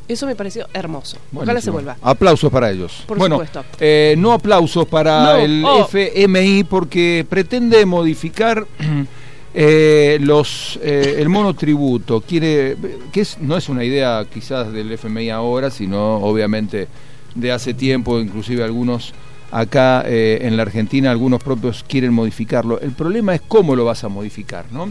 Eso me pareció hermoso. Buenísimo. Ojalá se vuelva. Aplausos para ellos. Por bueno, supuesto. No aplausos para el FMI porque pretende modificar el monotributo. No es una idea quizás del FMI ahora, sino obviamente de hace tiempo, inclusive algunos acá en la Argentina, algunos propios quieren modificarlo. El problema es cómo lo vas a modificar, ¿no?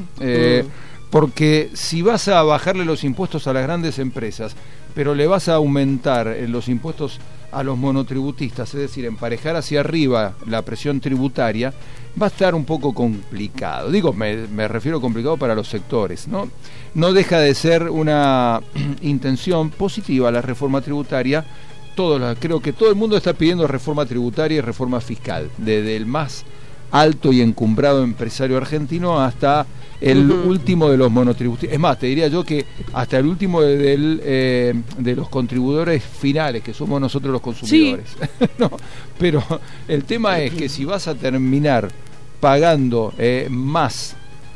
Porque si vas a bajarle los impuestos a las grandes empresas, pero le vas a aumentar los impuestos a los monotributistas, es decir, emparejar hacia arriba la presión tributaria, va a estar un poco complicado. Digo, me refiero complicado para los sectores, ¿no? No deja de ser una intención positiva la reforma tributaria. Creo que todo el mundo está pidiendo reforma tributaria y reforma fiscal, desde el más alto y encumbrado empresario argentino hasta el último de los monotributistas. Es más, te diría yo que hasta el último de los contribuidores finales, que somos nosotros los consumidores. Sí. No, pero el tema es que si vas a terminar pagando más,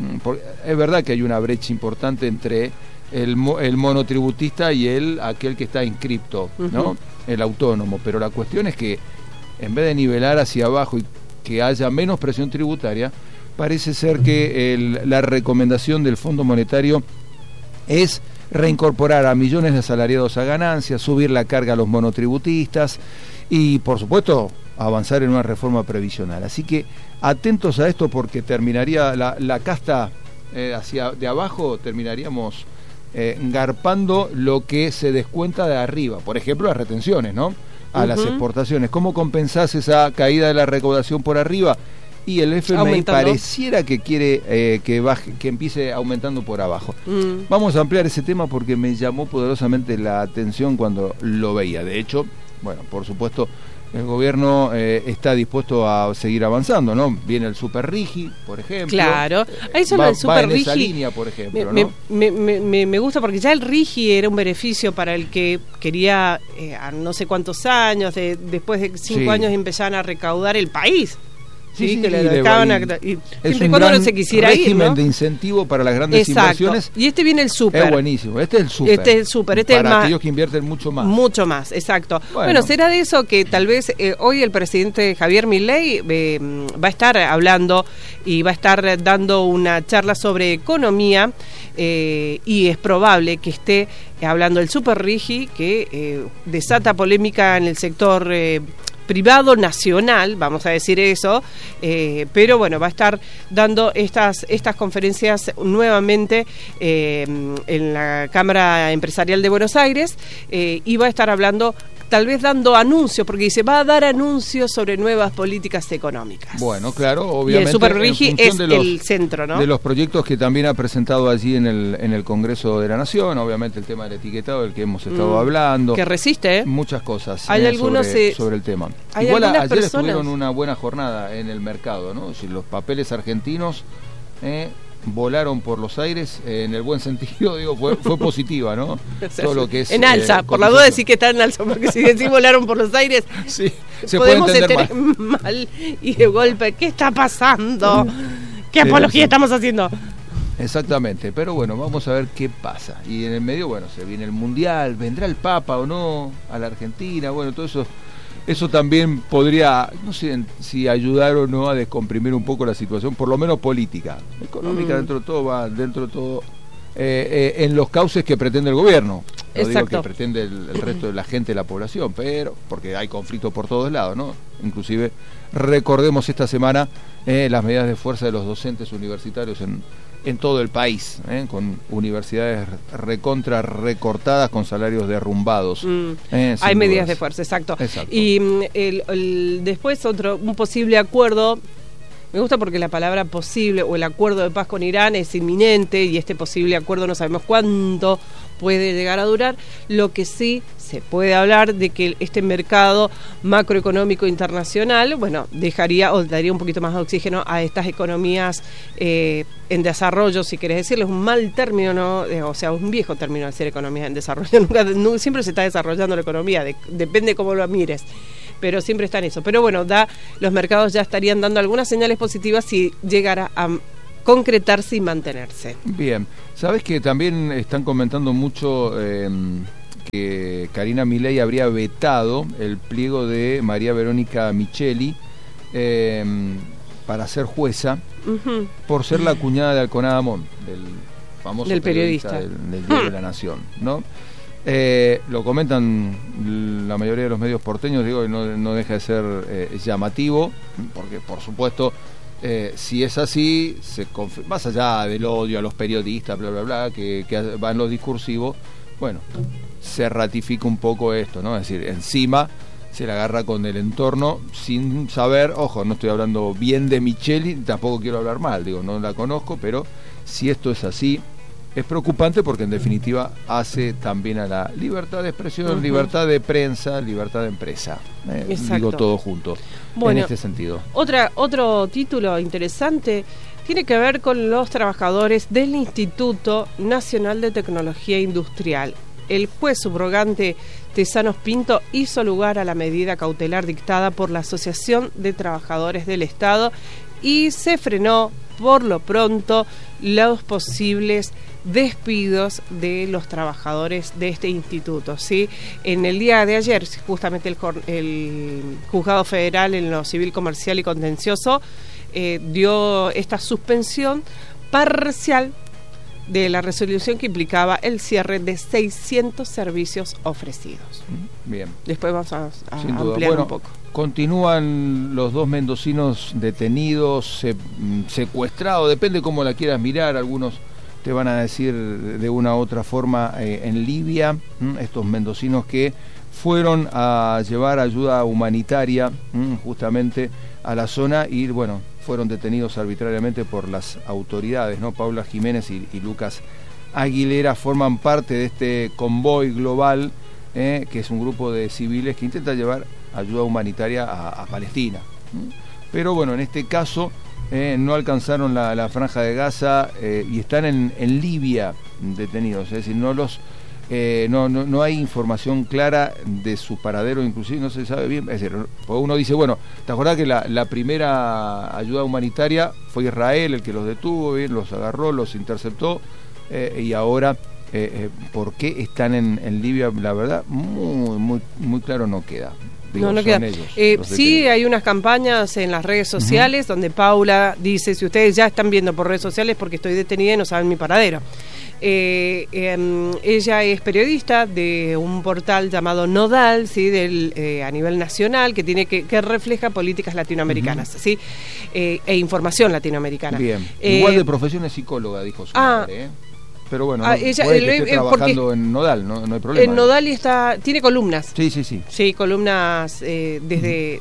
es verdad que hay una brecha importante entre el monotributista y aquel que está inscripto, ¿no? El autónomo, pero la cuestión es que en vez de nivelar hacia abajo y que haya menos presión tributaria, parece ser que la recomendación del Fondo Monetario es reincorporar a millones de asalariados a ganancias, subir la carga a los monotributistas y, por supuesto, avanzar en una reforma previsional. Así que atentos a esto porque terminaría la casta hacia de abajo, terminaríamos garpando lo que se descuenta de arriba, por ejemplo las retenciones, ¿no? A las exportaciones. ¿Cómo compensás esa caída de la recaudación por arriba? Y el FMI pareciera que quiere que empiece aumentando por abajo. Vamos a ampliar ese tema porque me llamó poderosamente la atención cuando lo veía. De hecho, bueno, por supuesto, el gobierno está dispuesto a seguir avanzando, ¿no? Viene el Super Rigi, por ejemplo. Claro, ahí solo el Super Rigi. Esa línea, por ejemplo, ¿no? Me gusta porque ya el Rigi era un beneficio para el que quería, a no sé cuántos años, después de 5 años empezaban a recaudar el país. Sí, que le dejaban y siempre y cuando no se quisiera ir, ¿no? Régimen de incentivo para las grandes inversiones. Y este viene el súper. Es buenísimo, este es el súper. Este es el súper, este para es aquellos que invierten mucho más. Mucho más, exacto. Bueno, será de eso que tal vez hoy el presidente Javier Milei va a estar hablando y va a estar dando una charla sobre economía y es probable que esté hablando el Super Rigi que desata polémica en el sector privado nacional, vamos a decir eso, pero bueno, va a estar dando estas conferencias nuevamente en la Cámara Empresarial de Buenos Aires y va a estar hablando, tal vez dando anuncios, porque dice, va a dar anuncios sobre nuevas políticas económicas. Bueno, claro, obviamente. Y el Super Rigi es el centro, ¿no? De los proyectos que también ha presentado allí en el Congreso de la Nación, obviamente el tema del etiquetado del que hemos estado hablando. Que resiste, ¿eh? Muchas cosas hay algunos sobre el tema. Hay Igual ayer personas estuvieron una buena jornada en el mercado, ¿no? Si los papeles argentinos volaron por los aires, en el buen sentido, digo, fue positiva, ¿no? Todo lo que es en alza, por la duda decir que está en alza, porque si decís volaron por los aires, sí, se podemos puede entender mal y de golpe, ¿qué está pasando? ¿Qué apología estamos haciendo? Exactamente, pero bueno, vamos a ver qué pasa. Y en el medio, bueno, se viene el Mundial, vendrá el Papa o no a la Argentina, bueno, todo eso también podría, no sé si ayudar o no a descomprimir un poco la situación, por lo menos política. Económica dentro de todo va en los cauces que pretende el gobierno. No digo que pretende el resto de la gente, de la población, pero porque hay conflicto por todos lados, ¿no? Inclusive recordemos esta semana las medidas de fuerza de los docentes universitarios en todo el país, con universidades recortadas, con salarios derrumbados. Hay medidas de fuerza, exacto. Y después un posible acuerdo, me gusta porque la palabra posible o el acuerdo de paz con Irán es inminente y este posible acuerdo no sabemos cuánto puede llegar a durar. Lo que sí se puede hablar de que este mercado macroeconómico internacional, bueno, daría un poquito más de oxígeno a estas economías en desarrollo, si querés decirlo, es un mal término, ¿no? O sea, un viejo término decir economías en desarrollo. Siempre se está desarrollando la economía, depende cómo lo mires, pero siempre está en eso. Pero bueno, los mercados ya estarían dando algunas señales positivas si llegara a concretarse y mantenerse. Bien, sabes que también están comentando mucho que Karina Milei habría vetado el pliego de María Verónica Micheli para ser jueza, por ser la cuñada de Alconada Amón, del famoso periodista del Diario de la Nación, ¿no? Lo comentan la mayoría de los medios porteños, digo, y no deja de ser llamativo, porque por supuesto, si es así, más allá del odio a los periodistas, bla bla bla, que va en los discursivos, bueno, se ratifica un poco esto, ¿no? Es decir, encima se la agarra con el entorno sin saber, ojo, no estoy hablando bien de Micheli, tampoco quiero hablar mal, digo, no la conozco, pero si esto es así, es preocupante porque en definitiva hace también a la libertad de expresión, libertad de prensa, libertad de empresa. Digo todo junto, bueno, en este sentido. Otro título interesante tiene que ver con los trabajadores del Instituto Nacional de Tecnología Industrial. El juez subrogante Tesanos Pinto hizo lugar a la medida cautelar dictada por la Asociación de Trabajadores del Estado y se frenó por lo pronto los posibles despidos de los trabajadores de este instituto, ¿sí? En el día de ayer, justamente el Juzgado Federal en lo Civil, Comercial y Contencioso dio esta suspensión parcial de la resolución que implicaba el cierre de 600 servicios ofrecidos. Bien. Después vamos a ampliar un poco. Continúan los 2 mendocinos detenidos, secuestrados, depende cómo la quieras mirar, algunos te van a decir de una u otra forma, en Libia, estos mendocinos que fueron a llevar ayuda humanitaria justamente a la zona y bueno, fueron detenidos arbitrariamente por las autoridades, ¿no? Paula Jiménez y Lucas Aguilera forman parte de este convoy global, que es un grupo de civiles que intenta llevar ayuda humanitaria a Palestina. Pero bueno, en este caso no alcanzaron la franja de Gaza y están en Libia detenidos, es decir, no hay información clara de su paradero, inclusive no se sabe bien, es decir, uno dice, bueno, ¿te acordás que la primera ayuda humanitaria fue Israel el que los detuvo, bien, los agarró, los interceptó, y ahora por qué están en Libia? La verdad, muy claro no queda. Digo, no queda. Sí, hay unas campañas en las redes sociales donde Paula dice, si ustedes ya están viendo por redes sociales porque estoy detenida y no saben mi paradero. Ella es periodista de un portal llamado Nodal, ¿sí? A nivel nacional, que tiene que refleja políticas latinoamericanas, ¿sí? E información latinoamericana. Bien. Igual de profesión es psicóloga, dijo su madre, pero bueno, ella esté trabajando en Nodal, no hay problema. En Nodal tiene columnas. Sí. Sí, columnas desde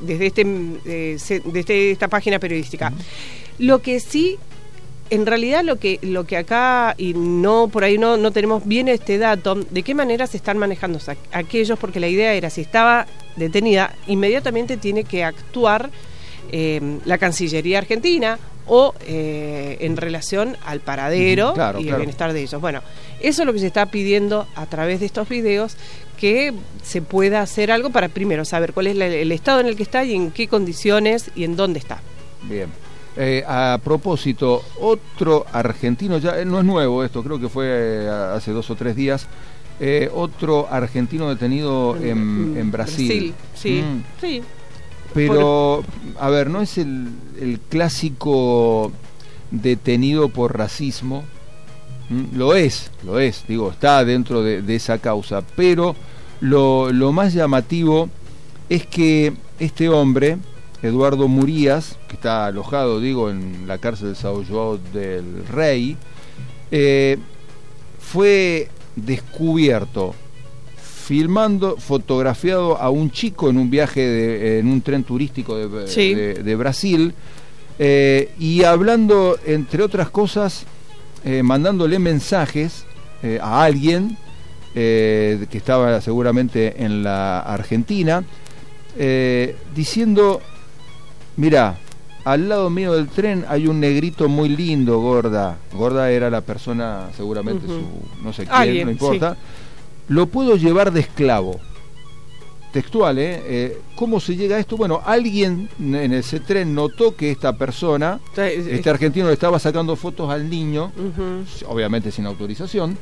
esta página periodística. Lo que sí, en realidad lo que acá, y no por ahí no tenemos bien este dato, de qué manera se están manejando aquellos, porque la idea era, si estaba detenida, inmediatamente tiene que actuar la Cancillería Argentina, o en relación al paradero y el bienestar de ellos. Bueno, eso es lo que se está pidiendo a través de estos videos, que se pueda hacer algo para primero saber cuál es el estado en el que está y en qué condiciones y en dónde está. Bien. A propósito, otro argentino, ya no es nuevo esto, creo que fue hace 2 o 3 días, otro argentino detenido en Brasil. Sí. Pero, a ver, no es el clásico detenido por racismo, lo es, digo, está dentro de esa causa, pero lo más llamativo es que este hombre, Eduardo Murías, que está alojado, digo, en la cárcel de São João del Rei, fue descubierto fotografiado a un chico en un viaje en un tren turístico de Brasil, y hablando, entre otras cosas, mandándole mensajes a alguien que estaba seguramente en la Argentina, diciendo: mirá, al lado mío del tren hay un negrito muy lindo, gorda era la persona, seguramente no sé quién, alguien, no importa, lo puedo llevar de esclavo. Textual, ¿cómo se llega a esto? Bueno, alguien en ese tren notó que esta persona, este argentino, le estaba sacando fotos al niño, obviamente sin autorización,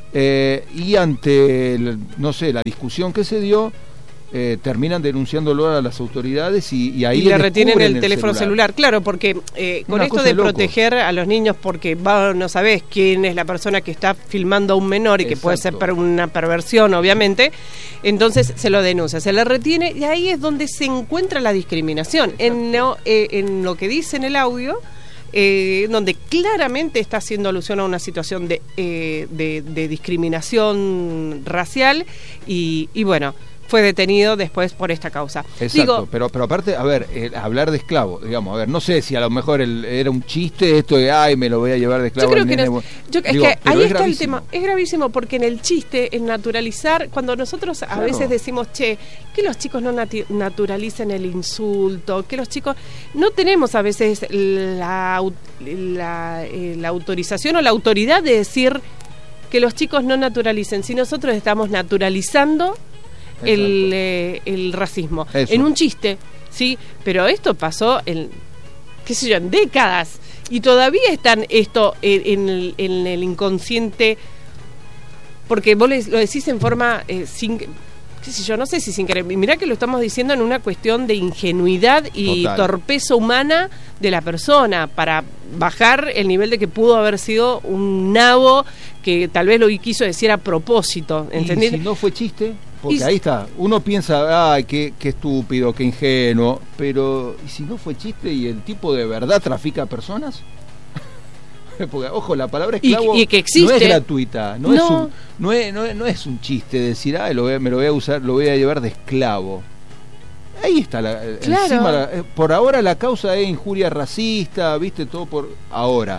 y ante, no sé, la discusión que se dio, terminan denunciándolo a las autoridades y ahí le retienen el teléfono celular. Claro, porque con esto de proteger a los niños, porque no sabés quién es la persona que está filmando a un menor y que puede ser una perversión, obviamente, entonces se lo denuncia, se le retiene y ahí es donde se encuentra la discriminación. En lo que dice en el audio, donde claramente está haciendo alusión a una situación de discriminación racial y bueno, fue detenido después por esta causa. Exacto, pero aparte, a ver, hablar de esclavo, digamos, a ver, no sé si a lo mejor era un chiste esto de, ay, me lo voy a llevar de esclavo. Yo creo que es que ahí está el tema, es gravísimo porque en el chiste, en naturalizar, cuando nosotros a veces decimos, che, que los chicos no naturalicen el insulto, que los chicos, no tenemos a veces la autorización o la autoridad de decir que los chicos no naturalicen, si nosotros estamos naturalizando el racismo. Eso. En un chiste, sí, pero esto pasó en décadas y todavía están esto en el inconsciente, porque vos lo decís en forma no sé si sin querer, mirá que lo estamos diciendo en una cuestión de ingenuidad y torpeza humana de la persona para bajar el nivel de que pudo haber sido un nabo que tal vez lo quiso decir a propósito, ¿entendés? Y si no fue chiste, porque ahí está, uno piensa, ay, qué estúpido, qué ingenuo, pero ¿y si no fue chiste y el tipo de verdad trafica personas? Porque, ojo, la palabra esclavo y que existe, no es gratuita, no es un chiste decir, me lo voy a usar, lo voy a llevar de esclavo. Ahí está, encima por ahora la causa es injuria racista, viste, todo por ahora.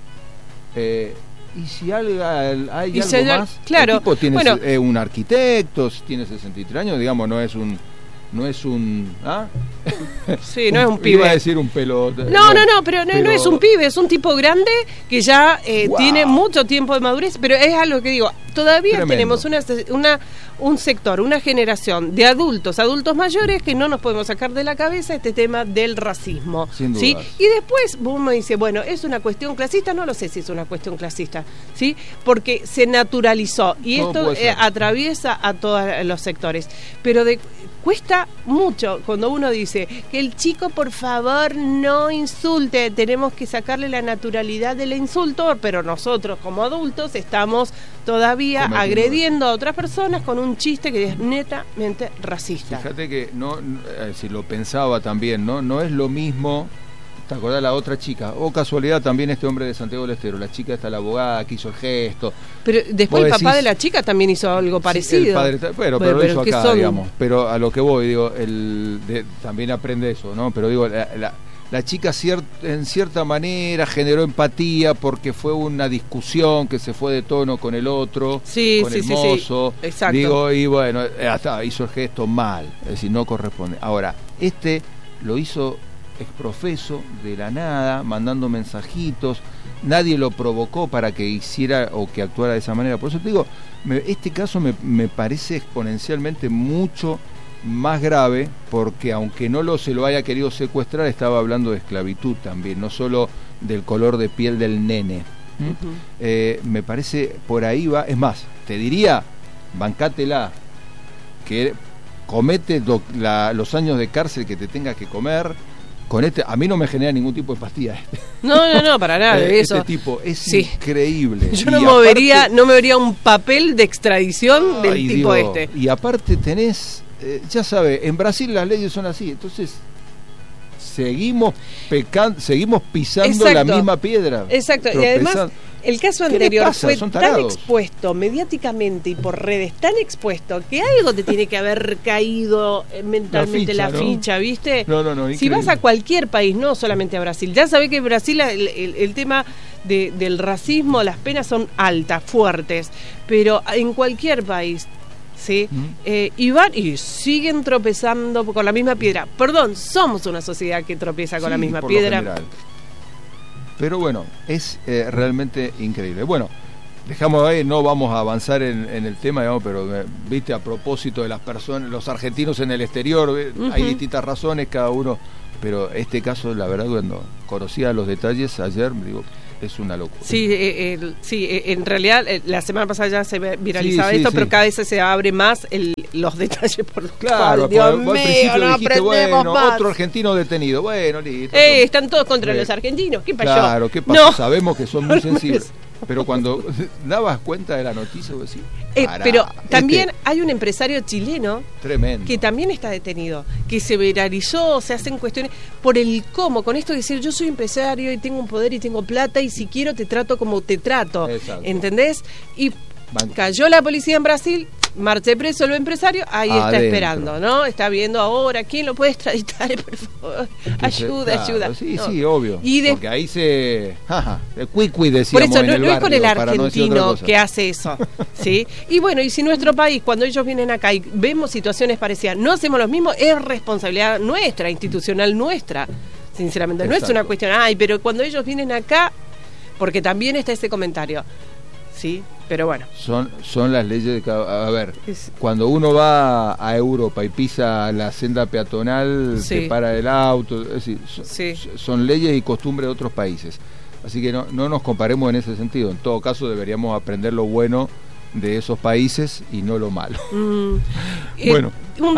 Y si hay algo más, claro, el tipo tiene un arquitecto, tiene 63 años, digamos, no es un sí, no es un pibe. Iba a decir un pelo. No, pero no es un pibe, es un tipo grande que ya tiene mucho tiempo de madurez, pero es algo que digo, todavía tenemos un sector, una generación de adultos mayores que no nos podemos sacar de la cabeza este tema del racismo. Sin duda. ¿Sí? Y después uno dice, bueno, ¿es una cuestión clasista? No lo sé si es una cuestión clasista, ¿sí? Porque se naturalizó y esto atraviesa a todos los sectores, pero cuesta mucho cuando uno dice que el chico por favor no insulte, tenemos que sacarle la naturalidad del insulto, pero nosotros como adultos estamos todavía agrediendo a otras personas con un chiste que es netamente racista. Fíjate que si lo pensaba también, no es lo mismo. ¿Te acordás la otra chica? O casualidad también este hombre de Santiago del Estero, la chica está la abogada que hizo el gesto. Pero después el papá de la chica también hizo algo parecido. Sí, el padre, pero lo hizo acá, digamos. Pero a lo que voy, digo, también aprende eso, ¿no? Pero digo, la chica en cierta manera generó empatía porque fue una discusión que se fue de tono con el otro, con el mozo. Sí. Exacto. Digo, y bueno, hasta hizo el gesto mal, es decir, no corresponde. Ahora, lo hizo exprofeso, de la nada, mandando mensajitos, nadie lo provocó para que hiciera o que actuara de esa manera. Por eso te digo, este caso me parece exponencialmente mucho más grave, porque aunque se lo haya querido secuestrar, estaba hablando de esclavitud también, no solo del color de piel del nene. Me parece, por ahí va. Es más, te diría, bancátela, que comete los años de cárcel que te tenga que comer. A mí no me genera ningún tipo de pastilla. No, para nada. Este tipo es increíble. Yo no me vería un papel de extradición del tipo este. Y aparte tenés, ya sabes, en Brasil las leyes son así, entonces seguimos pisando la misma piedra. Exacto, y además el caso anterior fue tan expuesto mediáticamente y por redes, tan expuesto que algo te tiene que haber caído mentalmente la ficha, ¿viste? No, si vas a cualquier país, no solamente a Brasil, ya sabés que en Brasil el tema del racismo, las penas son altas, fuertes, pero en cualquier país, ¿sí? Y van y siguen tropezando con la misma piedra. Perdón, somos una sociedad que tropieza con la misma piedra. Pero bueno, es realmente increíble. Bueno, dejamos ahí, no vamos a avanzar en el tema, digamos, pero viste, a propósito de las personas, los argentinos en el exterior, hay distintas razones, cada uno, pero este caso, la verdad, cuando conocía los detalles ayer, digo, es una locura. Sí, en realidad la semana pasada ya se viralizaba esto, pero cada vez se abre más los detalles por los cuales, Dios mío, no dijiste, bueno, más. Otro argentino detenido, bueno, listo. Están todos contra los argentinos, ¿qué pasó? Claro, ¿qué pasó? No. Sabemos que son muy sensibles. Pero cuando dabas cuenta de la noticia, vos decís, pero también hay un empresario chileno tremendo, que también está detenido, que se viralizó, se hacen cuestiones por el cómo, con esto de decir yo soy empresario y tengo un poder y tengo plata y si quiero te trato como te trato. Exacto. ¿Entendés? Y cayó la policía en Brasil, marché preso el empresario, ahí está esperando, ¿no? Está viendo ahora, ¿quién lo puede extraditar? Por favor, ayuda. Sí, no. Sí, obvio. Porque ahí el cuicui decíamos. Por eso no es con el argentino que hace eso, ¿sí? Y bueno, y si nuestro país, cuando ellos vienen acá y vemos situaciones parecidas, no hacemos lo mismo, es responsabilidad nuestra, institucional nuestra, sinceramente. Exacto. No es una cuestión, pero cuando ellos vienen acá, porque también está ese comentario, ¿sí? Pero bueno. Son las leyes de cada... A ver, cuando uno va a Europa y pisa la senda peatonal, se para el auto, es decir, son leyes y costumbres de otros países. Así que no nos comparemos en ese sentido. En todo caso, deberíamos aprender lo bueno de esos países y no lo malo. Bueno,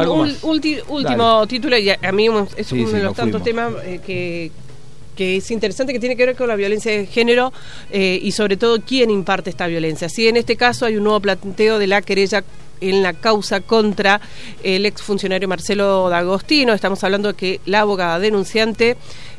último título, y a mí es uno de los tantos temas que es interesante, que tiene que ver con la violencia de género y sobre todo quién imparte esta violencia. Sí, en este caso hay un nuevo planteo de la querella en la causa contra el exfuncionario Marcelo D'Agostino. Estamos hablando de que la abogada denunciante,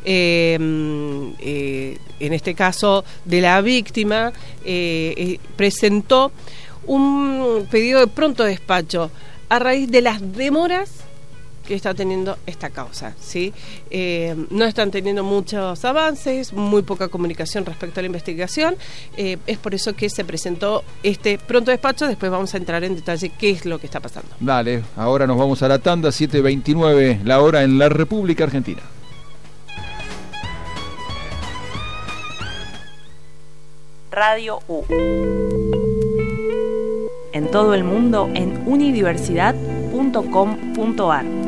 en este caso de la víctima, presentó un pedido de pronto despacho a raíz de las demoras que está teniendo esta causa, ¿sí? No están teniendo muchos avances, muy poca comunicación respecto a la investigación, es por eso que se presentó este pronto despacho. Después vamos a entrar en detalle qué es lo que está pasando. Dale, ahora nos vamos a la tanda, 7:29 la hora en la República Argentina. Radio U. En todo el mundo en unidiversidad.com.ar.